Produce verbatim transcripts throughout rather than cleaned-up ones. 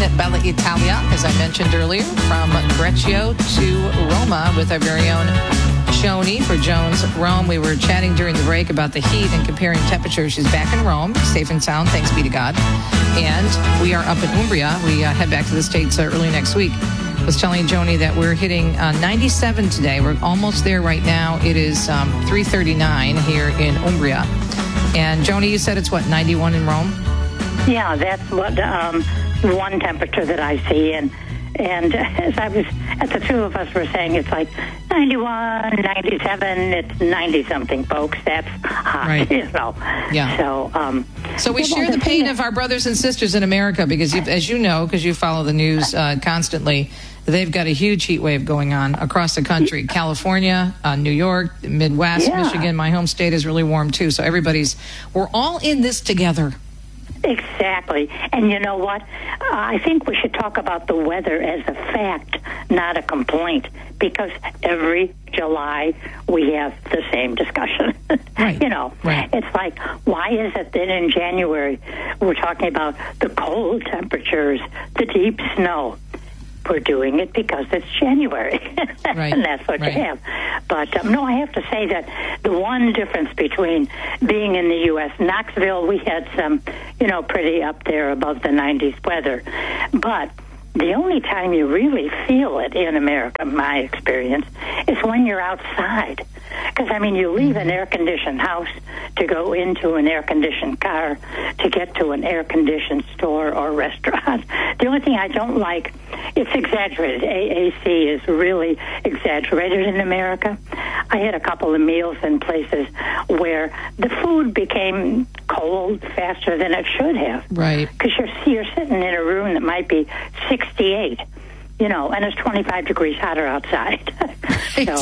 Bella Italia, as I mentioned earlier, from Breccio to Roma with our very own Joni for Jones Rome. We were chatting during the break about the heat and comparing temperatures. She's back in Rome, safe and sound, thanks be to God. And we are up in Umbria. We uh, head back to the States uh, early next week. I was telling Joni that we're hitting uh, ninety-seven today. We're almost there right now. It is um, three thirty-nine here in Umbria. And Joni, you said it's what, ninety-one in Rome? Yeah, that's what um, one temperature that I see. And and as I was, as the two of us were saying, it's like ninety-one, ninety-seven, it's ninety-something, folks. That's hot, right. You know. Yeah. So, um, so we share the pain of our brothers and sisters in America because, you, as you know, because you follow the news uh, constantly, they've got a huge heat wave going on across the country. California, uh, New York, Midwest, yeah. Michigan, my home state is really warm too. So everybody's, we're all in this together. Exactly. And you know what? Uh, I think we should talk about the weather as a fact, not a complaint, because every July we have the same discussion. Right. You know, right. It's like, why is it that in January we're talking about the cold temperatures, the deep snow? We're doing it because it's January, right. and that's what right. you have. But, um, no, I have to say that the one difference between being in the U S, Knoxville, we had some, you know, pretty up there above the nineties weather. But the only time you really feel it in America, my experience, is when you're outside. Because, I mean, you leave an air-conditioned house to go into an air-conditioned car to get to an air-conditioned store or restaurant. The only thing I don't like, it's exaggerated. A A C is really exaggerated in America. I had a couple of meals in places where the food became cold faster than it should have. Right. Because you're, you're sitting in a room that might be sixty-eight. You know, and it's twenty-five degrees hotter outside. so,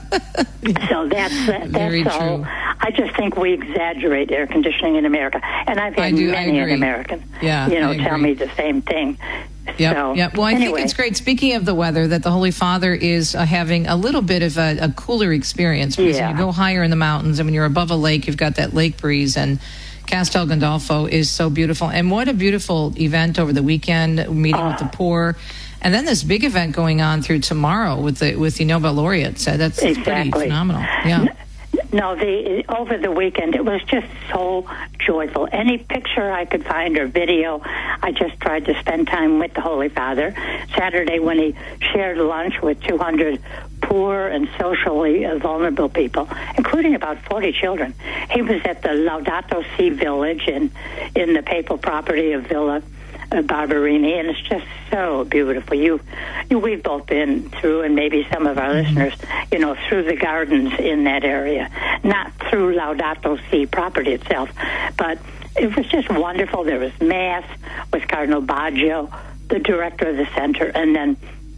so that's that's Very all. true. I just think we exaggerate air conditioning in America, and I've had I do, many I an agree. American, Yeah, you know, I tell agree. me the same thing. Yep, so, yep. Well, I anyway. think it's great. Speaking of the weather, that the Holy Father is uh, having a little bit of a, a cooler experience because Yeah. when you go higher in the mountains and when you're above a lake, you've got that lake breeze, and Castel Gandolfo is so beautiful. And what a beautiful event over the weekend, meeting Oh. with the poor. And then this big event going on through tomorrow with the with the Nobel laureates. Uh, that's that's pretty Exactly. phenomenal. Yeah. No, the over the weekend it was just so joyful. Any picture I could find or video, I just tried to spend time with the Holy Father. Saturday when he shared lunch with two hundred poor and socially vulnerable people, including about forty children. He was at the Laudato Si village in in the papal property of Villa Uh, Barberini, and it's just so beautiful. You, you, we've both been through, and maybe some of our listeners, you know, through the gardens in that area, not through Laudato Si property itself, but it was just wonderful. There was Mass with Cardinal Baggio, the director of the center, and then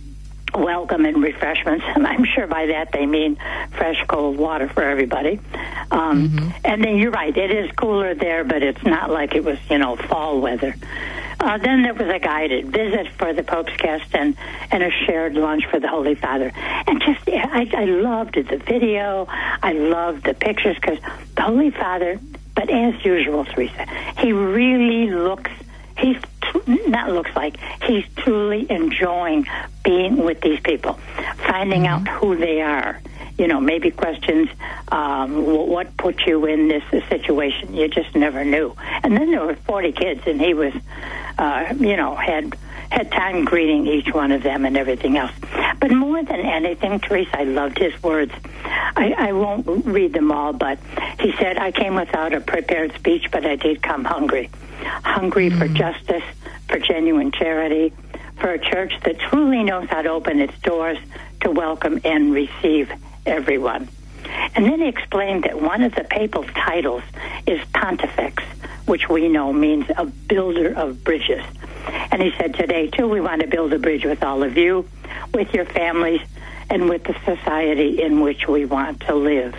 welcome and refreshments, and I'm sure by that they mean fresh, cold water for everybody. Um, Mm-hmm. And then you're right, it is cooler there, but it's not like it was, you know, fall weather. Uh, then there was a guided visit for the Pope's guest and, and a shared lunch for the Holy Father. And just, I, I loved the video. I loved the pictures because the Holy Father, but as usual, Teresa, he really looks, he's not looks like, he's truly enjoying being with these people, finding Mm-hmm. out who they are. You know, maybe questions, um, what put you in this situation? You just never knew. And then there were forty kids, and he was, uh, you know, had had time greeting each one of them and everything else. But more than anything, Teresa, I loved his words. I, I won't read them all, but he said, I came without a prepared speech, but I did come hungry. Hungry mm. for justice, for genuine charity, for a church that truly knows how to open its doors to welcome and receive everyone. And then he explained that one of the papal titles is Pontifex, which we know means a builder of bridges. And he said, today, too, we want to build a bridge with all of you, with your families, and with the society in which we want to live.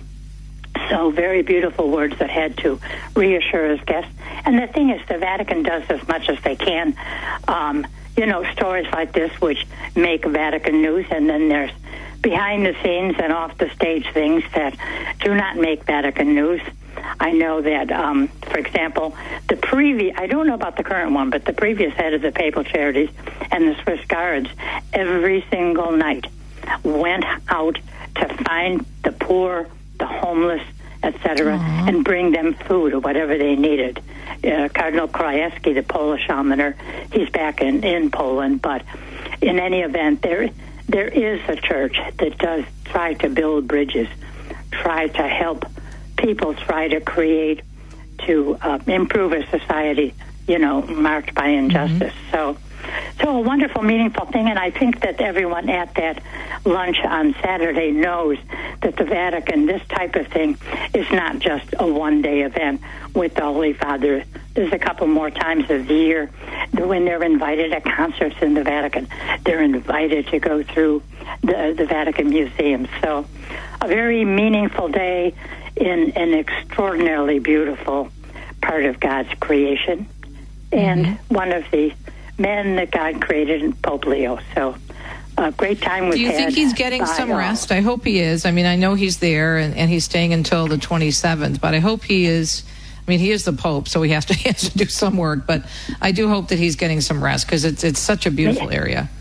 So very beautiful words that had to reassure his guests. And the thing is, the Vatican does as much as they can. Um, you know, stories like this which make Vatican news, and then there's behind the scenes and off the stage things that do not make Vatican news. I know that, um, for example, the previous, I don't know about the current one, but the previous head of the Papal Charities and the Swiss Guards every single night went out to find the poor, the homeless, et cetera, and bring them food or whatever they needed. Uh, Cardinal Krajewski, the Polish almoner, he's back in, in Poland, but in any event, there there is a church that does try to build bridges, try to help people, try to create, to uh, improve a society, you know, marked by injustice. Mm-hmm. So, so a wonderful, meaningful thing, and I think that everyone at that lunch on Saturday knows that the Vatican, this type of thing, is not just a one-day event with the Holy Father. There's a couple more times of the year when they're invited at concerts in the Vatican. They're invited to go through the, the Vatican Museum. So a very meaningful day in an extraordinarily beautiful part of God's creation, and mm-hmm. one of the men that God created, Pope Leo. So a great time was had. Do you think he's getting some rest? I hope he is. I mean, I know he's there, and, and he's staying until the twenty-seventh, but I hope he is. I mean, he is the Pope, so he has to, he has to do some work, but I do hope that he's getting some rest, because it's it's such a beautiful area.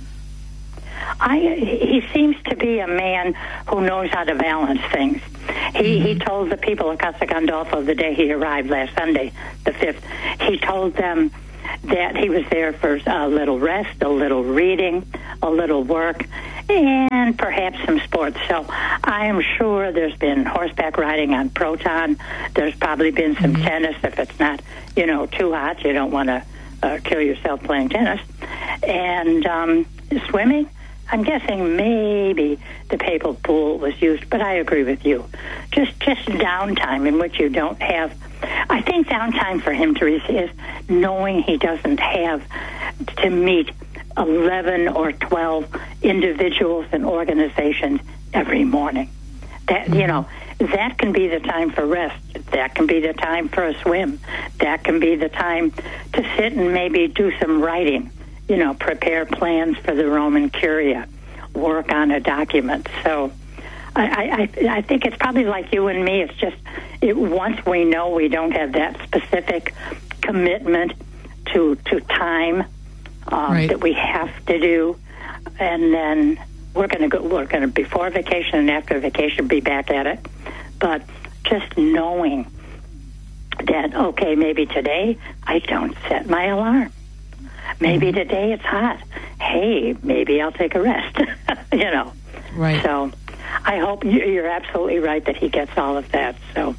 I, he seems to be a man who knows how to balance things. He mm-hmm. he told the people of Castel Gandolfo the day he arrived last Sunday, the fifth, he told them that he was there for a little rest, a little reading, a little work, and perhaps some sports. So I am sure there's been horseback riding on Proton. There's probably been some mm-hmm. tennis. If it's not, you know, too hot, you don't want to uh, kill yourself playing tennis. And um, swimming. I'm guessing maybe the papal pool was used, but I agree with you. Just just downtime in which you don't have. I think downtime for him, Teresa, is knowing he doesn't have to meet eleven or twelve individuals and organizations every morning. That, you know, that can be the time for rest. That can be the time for a swim. That can be the time to sit and maybe do some writing. You know, prepare plans for the Roman Curia, work on a document. So I, I, I think it's probably like you and me. It's just it, once we know we don't have that specific commitment to to time um, right. that we have to do, and then we're going to go. We're going to before vacation and after vacation be back at it. But just knowing that, okay, maybe today I don't set my alarm. Maybe today it's hot. Hey, maybe I'll take a rest. you know. Right. So I hope you're absolutely right that he gets all of that. So.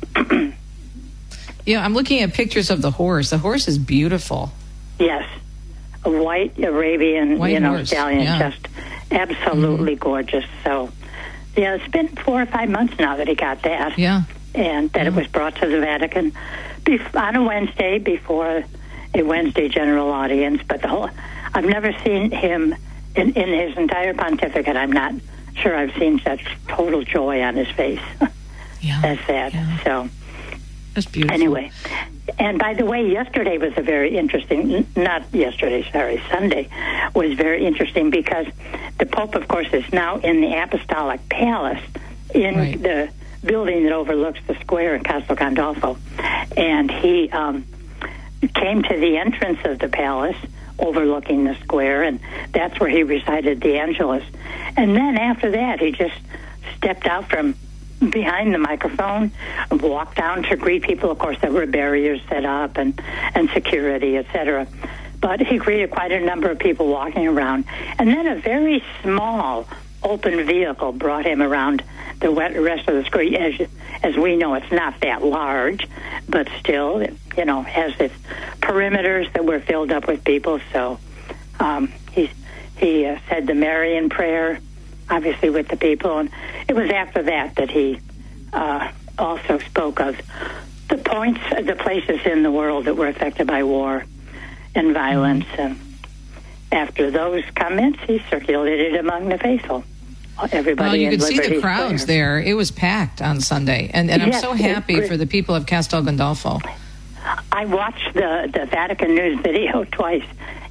Yeah, I'm looking at pictures of the horse. The horse is beautiful. Yes, a white Arabian, white you know, horse. stallion, yeah. just absolutely mm-hmm. gorgeous. So, yeah, it's been four or five months now that he got that. Yeah. And that yeah. it was brought to the Vatican bef- on a Wednesday before a Wednesday general audience, but the whole, I've never seen him in, in his entire pontificate. I'm not sure I've seen such total joy on his face yeah, as that. Yeah. So, that's beautiful. Anyway, and by the way, yesterday was a very interesting, not yesterday, sorry, Sunday was very interesting because the Pope, of course, is now in the Apostolic Palace in right. the building that overlooks the square in Castel Gandolfo, and he um, came to the entrance of the palace overlooking the square, and that's where he recited the Angelus. And then after that, he just stepped out from behind the microphone, walked down to greet people. Of course, there were barriers set up and, and security, et cetera. But he greeted quite a number of people walking around. And then a very small open vehicle brought him around the rest of the square. As, as we know, it's not that large, but still, it, you know, has its perimeters that were filled up with people. So um, he, he uh, said the Marian prayer, obviously with the people. And it was after that that he uh, also spoke of the points, the places in the world that were affected by war and violence. And after those comments, he circulated among the faithful. Everybody well, you could see Liberty the crowds Square. there. It was packed on Sunday. And, and I'm yes, so happy for the people of Castel Gandolfo. I watched the, the Vatican News video twice.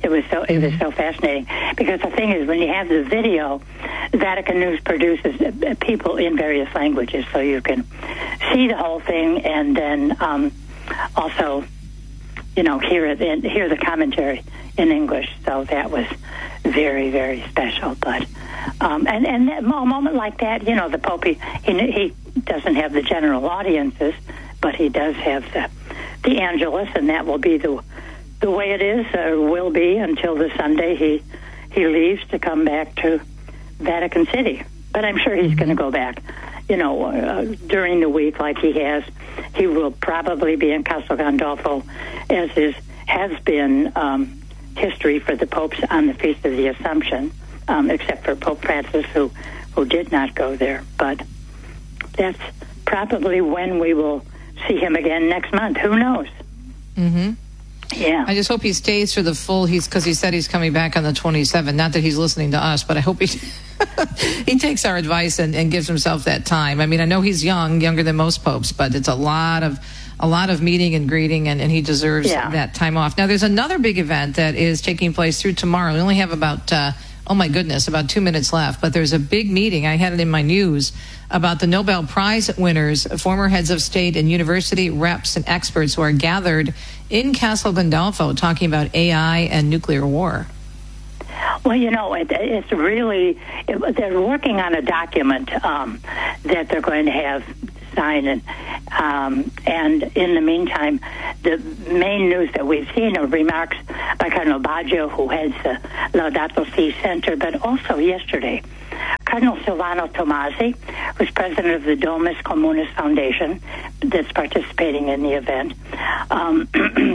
it was so it was so fascinating, because the thing is, when you have the video, Vatican News produces people in various languages, so you can see the whole thing and then um, also, you know, hear it and hear the commentary in English. So that was very, very special. But um, and and a moment like that, you know, the Pope he, he he doesn't have the general audiences, but he does have the the Angelus, and that will be the the way it is, or will be, until the Sunday he he leaves to come back to Vatican City. But I'm sure he's going to go back, you know, uh, during the week like he has. He will probably be in Castel Gandolfo, as is has been um, history for the popes on the Feast of the Assumption, um, except for Pope Francis, who, who did not go there. But that's probably when we will see him again next month. Who knows? Mm-hmm. Yeah. I just hope he stays for the full, he's because he said he's coming back on the twenty-seventh. Not that he's listening to us, but I hope he he takes our advice and, and gives himself that time. I mean, I know he's young, younger than most popes, but it's a lot of a lot of meeting and greeting, and, and he deserves yeah. that time off. Now, there's another big event that is taking place through tomorrow. We only have about, uh, oh my goodness, about two minutes left, but there's a big meeting. I had it in my news about the Nobel Prize winners, former heads of state and university reps and experts who are gathered in Castel Gandolfo talking about A I and nuclear war. Well, you know, it, it's really, it, they're working on a document um, that they're going to have signed. And, um, and in the meantime, the main news that we've seen are remarks by Cardinal Baggio, who heads the Laudato Si Center, but also yesterday, Cardinal Silvano Tomasi, who's president of the Domus Communis Foundation, that's participating in the event, um,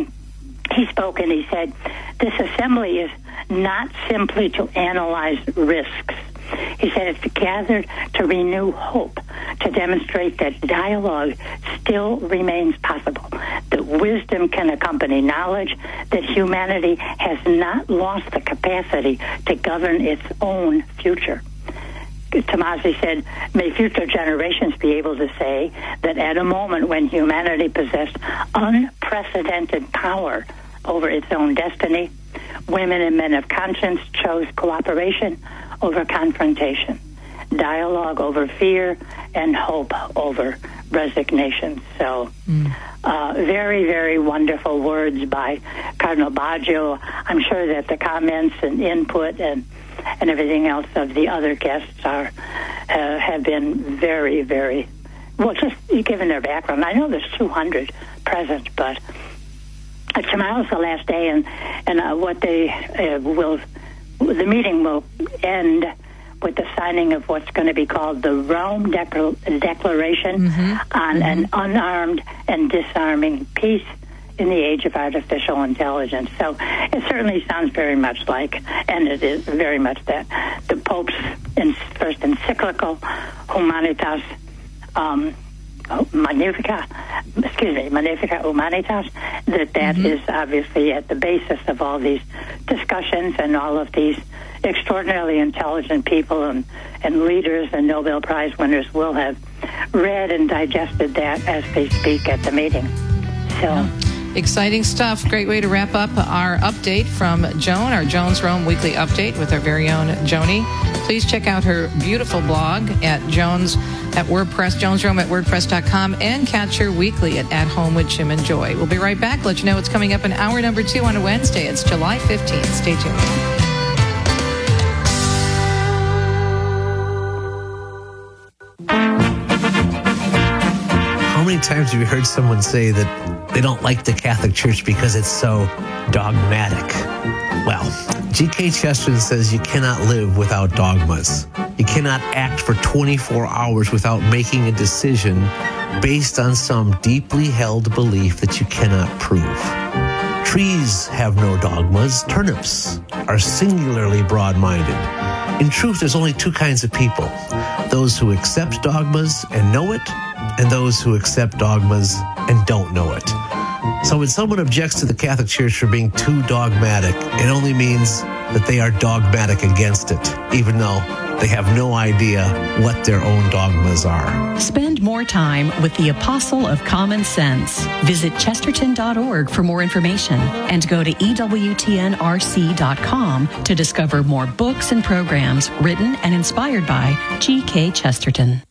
he spoke and he said, this assembly is not simply to analyze risks. He said it's gathered to renew hope, to demonstrate that dialogue still remains possible, that wisdom can accompany knowledge, that humanity has not lost the capacity to govern its own future. Tomasi said, may future generations be able to say that at a moment when humanity possessed unprecedented power over its own destiny, women and men of conscience chose cooperation over confrontation, dialogue over fear, and hope over resignation. So mm. uh, very, very wonderful words by Cardinal Baggio. I'm sure that the comments and input and and everything else of the other guests are uh, have been very, very, well, just given their background. I know there's two hundred present, but uh, tomorrow's the last day, and, and uh, what they uh, will, the meeting will end with the signing of what's going to be called the Rome Declar- Declaration mm-hmm. on mm-hmm. an unarmed and disarming peace in the age of artificial intelligence. So it certainly sounds very much like, and it is very much that, the Pope's in, first encyclical, Humanitas um, Magnifica, excuse me, Magnifica Humanitas, that that mm-hmm. is obviously at the basis of all these discussions, and all of these extraordinarily intelligent people and, and leaders and Nobel Prize winners will have read and digested that as they speak at the meeting. So... Yeah. Exciting stuff. Great way to wrap up our update from Joan, our Joan's Rome Weekly Update with our very own Joni. Please check out her beautiful blog at Joan's at WordPress, Joan's Rome at WordPress dot com, and catch her weekly at At Home with Jim and Joy. We'll be right back. Let you know what's coming up in hour number two on a Wednesday. It's July fifteenth. Stay tuned. How many times have you heard someone say that they don't like the Catholic Church because it's so dogmatic? Well, G K Chesterton says you cannot live without dogmas. You cannot act for twenty-four hours without making a decision based on some deeply held belief that you cannot prove. Trees have no dogmas. Turnips are singularly broad-minded. In truth, there's only two kinds of people: those who accept dogmas and know it, and those who accept dogmas and don't know it. So when someone objects to the Catholic Church for being too dogmatic, it only means that they are dogmatic against it, even though they have no idea what their own dogmas are. Spend more time with the Apostle of Common Sense. Visit chesterton dot org for more information and go to E W T N R C dot com to discover more books and programs written and inspired by G K Chesterton.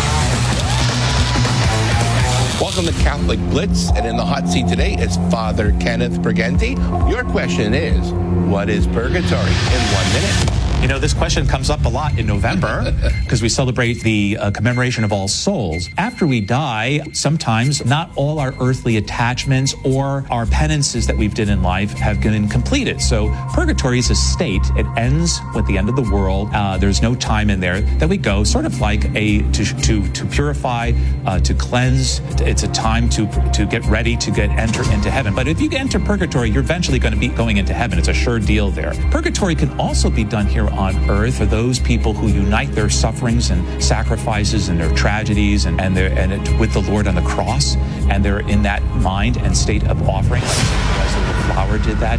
Welcome to Catholic Blitz, and in the hot seat today is Father Kenneth Briganti. Your question is, what is purgatory? In one minute. You know, this question comes up a lot in November because we celebrate the uh, commemoration of All Souls. After we die, sometimes not all our earthly attachments or our penances that we've done in life have been completed. So purgatory is a state. It ends with the end of the world. Uh, there's no time in there that we go, sort of like a to to, to purify, uh, to cleanse. It's a time to to get ready to get enter into heaven. But if you enter purgatory, you're eventually going to be going into heaven. It's a sure deal there. Purgatory can also be done here on earth for those people who unite their sufferings and sacrifices and their tragedies and, and, their, and it, with the Lord on the cross, and they're in that mind and state of offering. Like as the little flower did that.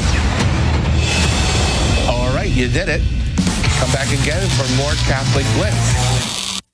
All right, you did it. Come back again for more Catholic Blitz.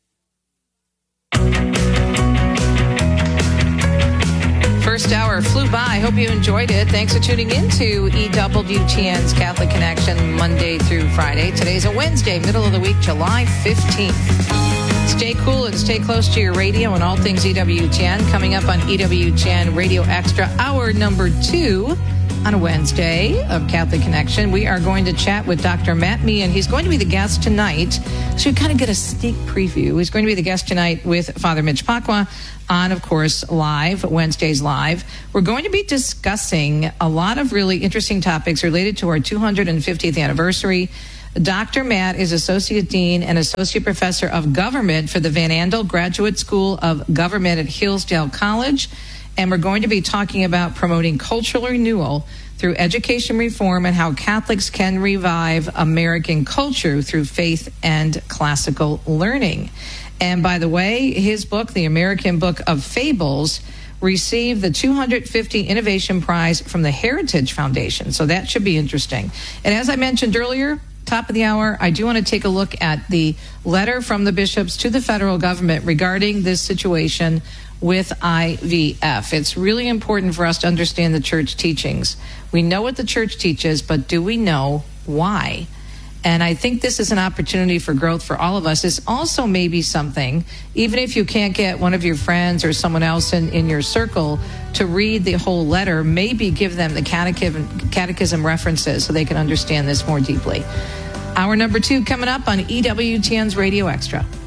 First hour flew by. Hope you enjoyed it. Thanks for tuning in to E W T N's Catholic Connection Monday through Friday. Today's a Wednesday, middle of the week, July fifteenth. Stay cool and stay close to your radio and all things E W T N. Coming up on E W T N Radio Extra, hour number two on a Wednesday of Catholic Connection. We are going to chat with Doctor Matt Meehan. He's going to be the guest tonight. So you kind of get a sneak preview. He's going to be the guest tonight with Father Mitch Pacwa on, of course, live, Wednesdays live. We're going to be discussing a lot of really interesting topics related to our two hundred fiftieth anniversary. Doctor Matt is Associate Dean and Associate Professor of Government for the Van Andel Graduate School of Government at Hillsdale College. And we're going to be talking about promoting cultural renewal through education reform and how Catholics can revive American culture through faith and classical learning. And by the way, his book, The American Book of Fables, received the two hundred fifty Innovation Prize from the Heritage Foundation. So that should be interesting. And as I mentioned earlier, top of the hour, I do want to take a look at the letter from the bishops to the federal government regarding this situation with I V F. It's really important for us to understand the church teachings. We know what the church teaches, but do we know why? And I think this is an opportunity for growth for all of us. It's also maybe something, even if you can't get one of your friends or someone else in, in your circle to read the whole letter, maybe give them the catechism, catechism references so they can understand this more deeply. Hour number two coming up on E W T N's Radio Extra.